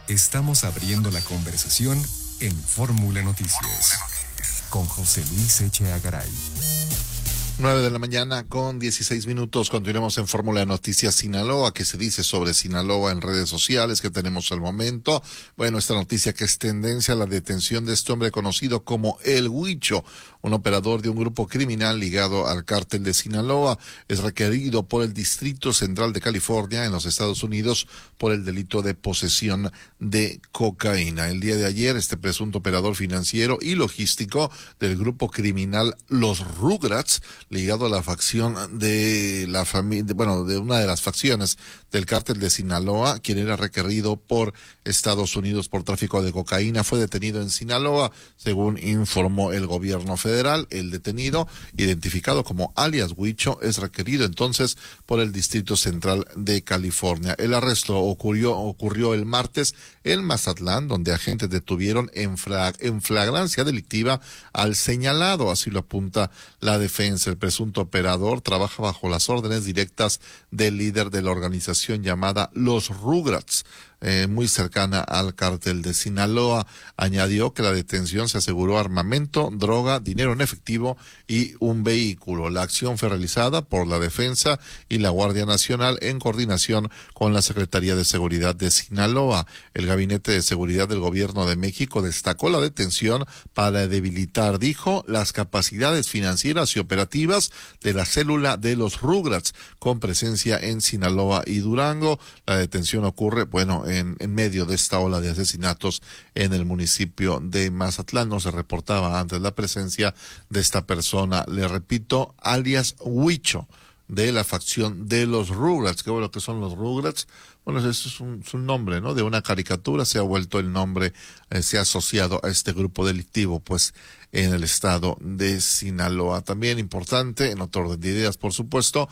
Estamos abriendo la conversación en Fórmula Noticias con José Luis Echeagaray. Garay. 9 de la mañana con 16 minutos. Continuamos en Fórmula Noticias Sinaloa. ¿Qué se dice sobre Sinaloa en redes sociales que tenemos al momento? Bueno, esta noticia que es tendencia a la detención de este hombre conocido como El Huicho, un operador de un grupo criminal ligado al cártel de Sinaloa. Es requerido por el Distrito Central de California en los Estados Unidos por el delito de posesión de cocaína. El día de ayer, este presunto operador financiero y logístico del grupo criminal Los Rugrats, ligado a la facción de la familia, de una de las facciones del cártel de Sinaloa, quien era requerido por Estados Unidos por tráfico de cocaína, fue detenido en Sinaloa, según informó el gobierno federal. El detenido, identificado como alias Huicho, es requerido entonces por el Distrito Central de California. El arresto ocurrió el martes en Mazatlán, donde agentes detuvieron en flagrancia delictiva al señalado, así lo apunta la defensa. El presunto operador trabaja bajo las órdenes directas del líder de la organización llamada Los Rugrats, muy cercana al cártel de Sinaloa. Añadió que la detención se aseguró armamento, droga, dinero en efectivo y un vehículo. La acción fue realizada por la Defensa y la Guardia Nacional en coordinación con la Secretaría de Seguridad de Sinaloa. El Gabinete de Seguridad del Gobierno de México destacó la detención para debilitar, dijo, las capacidades financieras y operativas de la célula de los Rugrats, con presencia en Sinaloa y Durango. La detención ocurre, en medio de esta ola de asesinatos en el municipio de Mazatlán. No se reportaba antes la presencia de esta persona, le repito, alias Huicho, de la facción de los Rugrats. ¿Qué bueno que son los Rugrats? Bueno, eso es un nombre, ¿no? De una caricatura se ha vuelto el nombre, se ha asociado a este grupo delictivo, pues, en el estado de Sinaloa. También importante, en otro orden de ideas, por supuesto,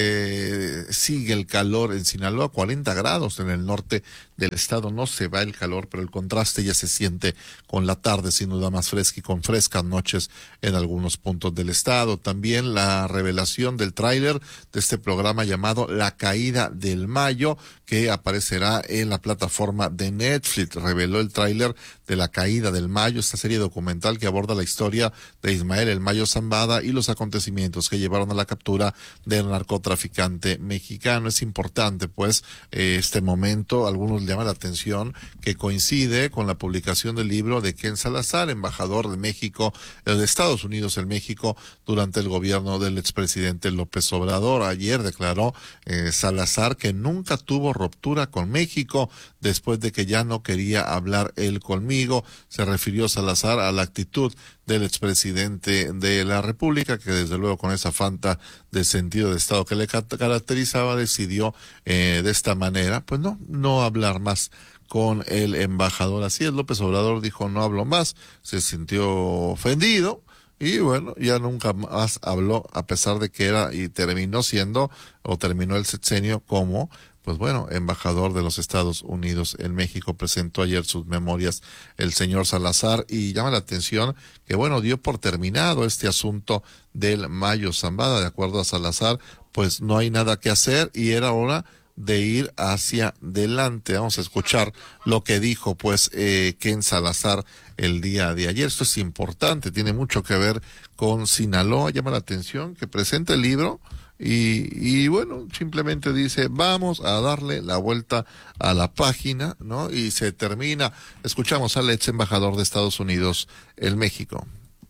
sigue el calor en Sinaloa, 40 grados en el norte del estado. No se va el calor, pero el contraste ya se siente con la tarde, sin duda más fresca y con frescas noches en algunos puntos del estado. También la revelación del tráiler de este programa llamado La Caída del Mayo, que aparecerá en la plataforma de Netflix. Reveló el tráiler de La Caída del Mayo, esta serie documental que aborda la historia de Ismael El Mayo Zambada y los acontecimientos que llevaron a la captura del narcotraficante mexicano. Es importante, pues, este momento. Algunos llaman la atención que coincide con la publicación del libro de Ken Salazar, embajador de México, de Estados Unidos en México, durante el gobierno del expresidente López Obrador. Ayer declaró Salazar que nunca tuvo ruptura con México después de que ya no quería hablar él conmigo. Se refirió Salazar a la actitud del expresidente de la República, que desde luego con esa falta de sentido de Estado que le caracterizaba, decidió de esta manera, pues no hablar más con el embajador. Así es, López Obrador dijo no hablo más, se sintió ofendido y bueno, ya nunca más habló, a pesar de que era y terminó el sexenio como, pues bueno, embajador de los Estados Unidos en México. Presentó ayer sus memorias el señor Salazar y llama la atención que, bueno, dio por terminado este asunto del Mayo Zambada. De acuerdo a Salazar, pues no hay nada que hacer y era hora de ir hacia adelante. Vamos a escuchar lo que dijo, pues, Ken Salazar el día de ayer. Esto es importante, tiene mucho que ver con Sinaloa. Llama la atención que presenta el libro y bueno, simplemente dice, vamos a darle la vuelta a la página, ¿no? Y se termina. Escuchamos al ex embajador de Estados Unidos en México.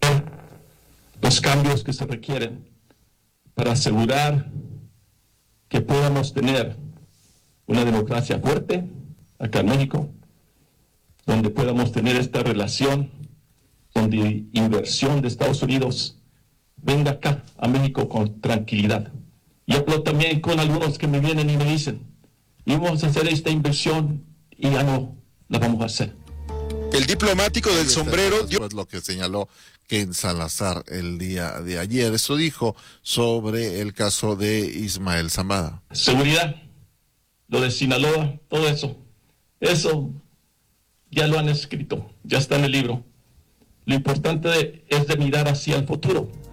Los cambios que se requieren para asegurar que podamos tener una democracia fuerte acá en México, donde podamos tener esta relación, donde inversión de Estados Unidos venga acá a México con tranquilidad. Y hablo también con algunos que me vienen y me dicen, y vamos a hacer esta inversión y ya no la vamos a hacer. El diplomático del sombrero dio lo que señaló Ken Salazar el día de ayer. Eso dijo sobre el caso de Ismael Zambada. Seguridad, lo de Sinaloa, todo eso ya lo han escrito, ya está en el libro. Lo importante es de mirar hacia el futuro.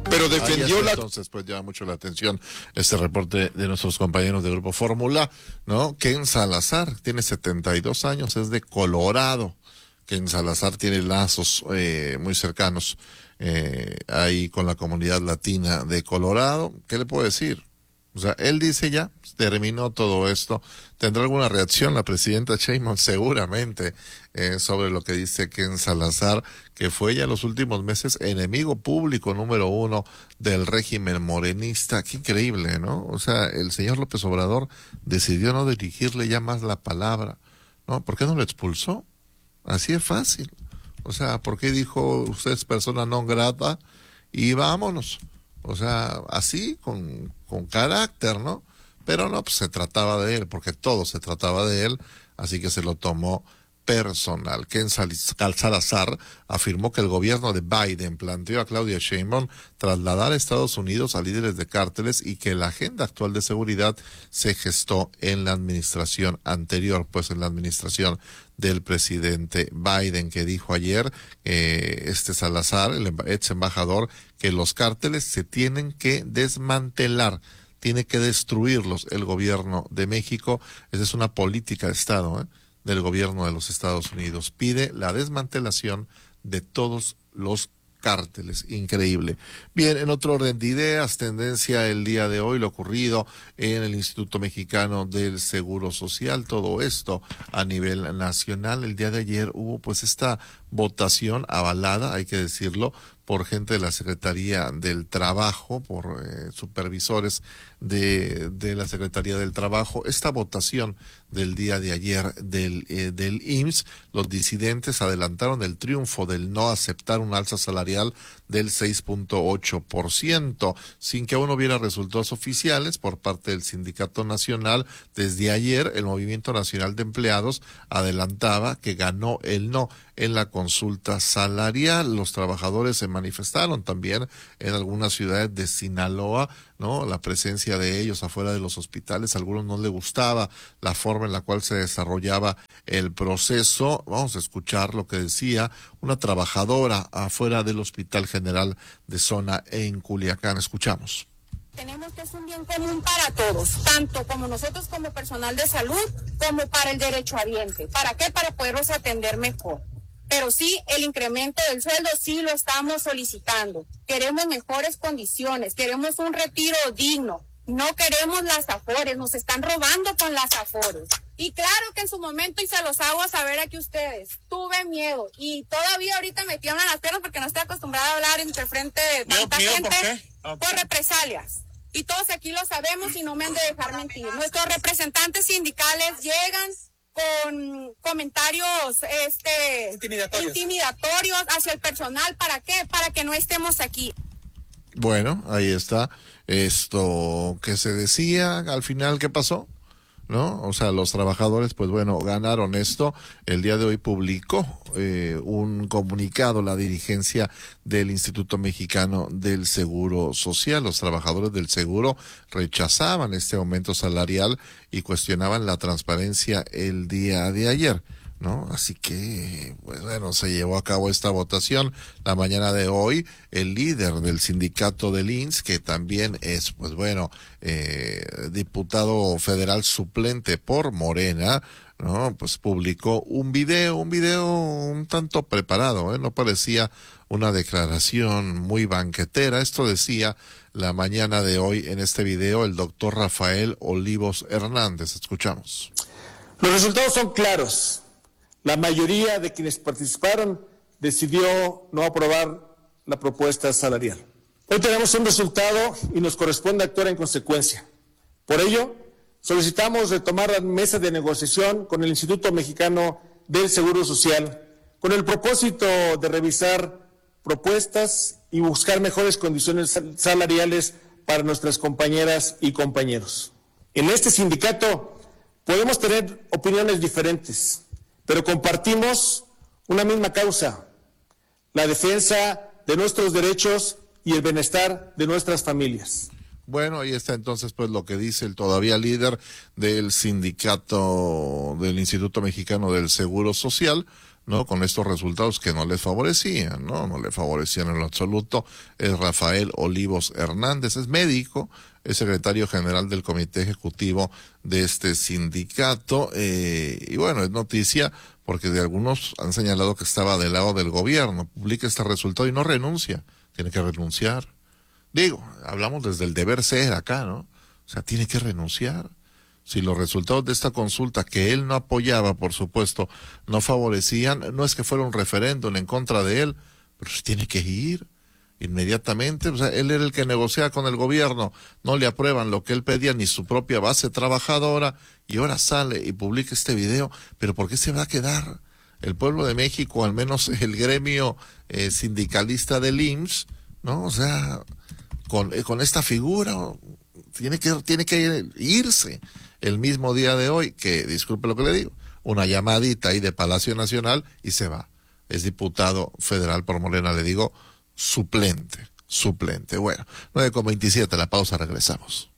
Pero defendió entonces, pues llama mucho la atención este reporte de nuestros compañeros de Grupo Fórmula, ¿no? Ken Salazar tiene 72 años, es de Colorado. Ken Salazar tiene lazos muy cercanos ahí con la comunidad latina de Colorado. ¿Qué le puedo decir? O sea, él dice ya, terminó todo esto. ¿Tendrá alguna reacción la presidenta Sheinbaum? Seguramente, sobre lo que dice Ken Salazar, que fue ya los últimos meses enemigo público número 1 del régimen morenista. Qué increíble, ¿no? O sea, el señor López Obrador decidió no dirigirle ya más la palabra, ¿no? ¿Por qué no lo expulsó? Así es fácil. O sea, ¿por qué dijo usted es persona non grata? Y vámonos. O sea, así, con carácter, ¿no? Pero no, pues se trataba de él, porque todo se trataba de él, así que se lo tomó personal. Ken Salazar afirmó que el gobierno de Biden planteó a Claudia Sheinbaum trasladar a Estados Unidos a líderes de cárteles y que la agenda actual de seguridad se gestó en la administración anterior, pues en la administración del presidente Biden, que dijo ayer Salazar, el ex embajador, que los cárteles se tienen que desmantelar, tiene que destruirlos el gobierno de México. Esa es una política de Estado, del gobierno de los Estados Unidos. Pide la desmantelación de todos los cárteles. Increíble. Bien, en otro orden de ideas, tendencia el día de hoy, lo ocurrido en el Instituto Mexicano del Seguro Social, todo esto a nivel nacional. El día de ayer hubo pues esta votación avalada, hay que decirlo, por gente de la Secretaría del Trabajo, por supervisores de la Secretaría del Trabajo. Esta votación del día de ayer del IMSS, los disidentes adelantaron el triunfo del no aceptar un alza salarial del 6.8%, sin que aún hubiera resultados oficiales por parte del Sindicato Nacional. Desde ayer, el Movimiento Nacional de Empleados adelantaba que ganó el no en la consulta salarial. Los trabajadores se manifestaron también en algunas ciudades de Sinaloa, ¿no? La presencia de ellos afuera de los hospitales. A algunos no les gustaba la forma en la cual se desarrollaba el proceso. Vamos a escuchar lo que decía una trabajadora afuera del Hospital General de Zona en Culiacán. Escuchamos. Tenemos que es un bien común para todos, tanto como nosotros como personal de salud, como para el derechohabiente. ¿Para qué? Para poderlos atender mejor. Pero sí, el incremento del sueldo sí lo estamos solicitando. Queremos mejores condiciones, queremos un retiro digno, no queremos las afores, nos están robando con las afores. Y claro que en su momento, y se los hago saber aquí ustedes, tuve miedo y todavía ahorita me tiemblan las piernas porque no estoy acostumbrada a hablar entre frente de tanta gente por represalias. Y todos aquí lo sabemos y no me han de dejar mentir. Nuestros representantes sindicales llegan con comentarios intimidatorios hacia el personal. ¿Para qué? Para que no estemos aquí. Bueno, ahí está esto que se decía. Al final, ¿qué pasó? ¿No? O sea, los trabajadores, pues bueno, ganaron esto. El día de hoy publicó un comunicado la dirigencia del Instituto Mexicano del Seguro Social. Los trabajadores del seguro rechazaban este aumento salarial y cuestionaban la transparencia el día de ayer, ¿no? Así que, pues bueno, se llevó a cabo esta votación la mañana de hoy. El líder del sindicato del IMSS, que también es, pues bueno, diputado federal suplente por Morena, ¿no? Pues publicó un video un tanto preparado, no parecía una declaración muy banquetera. Esto decía la mañana de hoy en este video el doctor Rafael Olivos Hernández. Escuchamos. Los resultados son claros. La mayoría de quienes participaron decidió no aprobar la propuesta salarial. Hoy tenemos un resultado y nos corresponde actuar en consecuencia. Por ello, solicitamos retomar la mesa de negociación con el Instituto Mexicano del Seguro Social con el propósito de revisar propuestas y buscar mejores condiciones salariales para nuestras compañeras y compañeros. En este sindicato podemos tener opiniones diferentes, pero compartimos una misma causa, la defensa de nuestros derechos y el bienestar de nuestras familias. Bueno, ahí está entonces pues lo que dice el todavía líder del sindicato del Instituto Mexicano del Seguro Social, ¿no? Con estos resultados que no les favorecían, ¿no? No le favorecían en lo absoluto. Es Rafael Olivos Hernández, es médico, es secretario general del comité ejecutivo de este sindicato, y bueno, es noticia porque de algunos han señalado que estaba del lado del gobierno. Publica este resultado y no renuncia, tiene que renunciar. Digo, hablamos desde el deber ser acá, ¿no? O sea, tiene que renunciar. Si los resultados de esta consulta, que él no apoyaba, por supuesto, no favorecían, no es que fuera un referéndum en contra de él, pero se tiene que ir inmediatamente. O sea, él era el que negociaba con el gobierno, no le aprueban lo que él pedía, ni su propia base trabajadora, y ahora sale y publica este video. Pero ¿por qué se va a quedar el pueblo de México, al menos el gremio sindicalista del IMSS, ¿no? O sea, con esta figura, tiene que irse el mismo día de hoy, que, disculpe lo que le digo, una llamadita ahí de Palacio Nacional y se va. Es diputado federal por Morena, le digo, suplente. Bueno, 9:27, la pausa, regresamos.